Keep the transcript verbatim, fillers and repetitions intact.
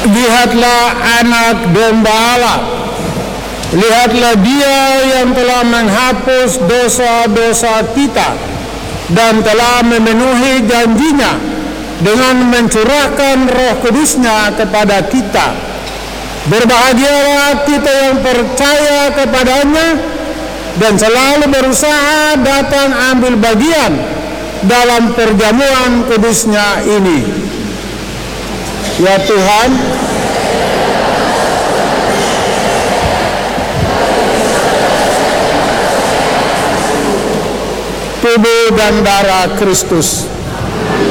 lihatlah anak domba Allah, lihatlah Dia yang telah menghapus dosa-dosa kita dan telah memenuhi janjinya dengan mencurahkan Roh Kudus-Nya kepada kita. Berbahagialah kita yang percaya kepadanya dan selalu berusaha datang ambil bagian dalam perjamuan kudus-Nya ini. Ya Tuhan, tubuh dan darah Kristus